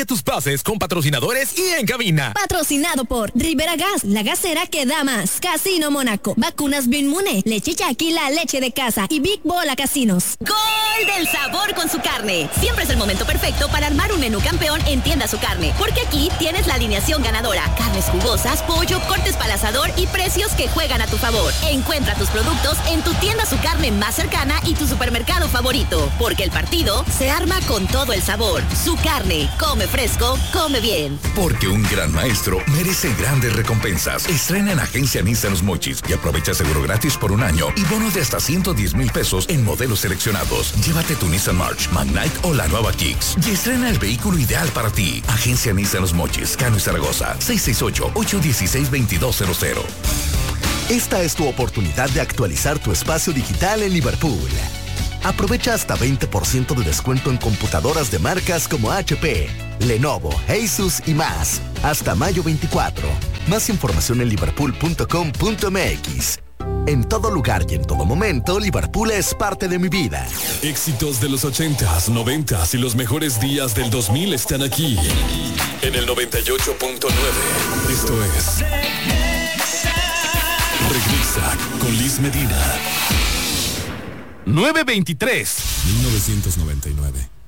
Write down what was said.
Sigue tus pases con patrocinadores y en cabina. Patrocinado por Rivera Gas, la gasera que da más. Casino Mónaco, Vacunas Binmune, Leche Chaki, la leche de casa y Big Bola Casinos. ¡Gol del sabor con su carne! Siempre es el momento perfecto para armar un menú campeón en Tienda Su Carne, porque aquí tienes la alineación ganadora. Carnes jugosas, pollo, cortes para el asador y precios que juegan a tu favor. Encuentra tus productos en tu Tienda Su Carne más cercana y tu supermercado favorito, porque el partido se arma con todo el sabor. Su Carne, come fresco, come bien. Porque un gran maestro merece grandes recompensas. Estrena en Agencia Nissan Los Mochis y aprovecha seguro gratis por un año y bonos de hasta 110,000 pesos en modelos seleccionados. Llévate tu Nissan March, Magnite o la nueva Kicks y estrena el vehículo ideal para ti. Agencia Nissan Los Mochis, Cano y Zaragoza, 668-816-2200. Esta es tu oportunidad de actualizar tu espacio digital en Liverpool. Aprovecha hasta 20% de descuento en computadoras de marcas como HP, Lenovo, Asus y más. Hasta mayo 24. Más información en liverpool.com.mx. En todo lugar y en todo momento, Liverpool es parte de mi vida. Éxitos de los 80s, 90s y los mejores días del 2000 están aquí. En el 98.9. Esto es Regresa con Liz Medina. 923. 1999.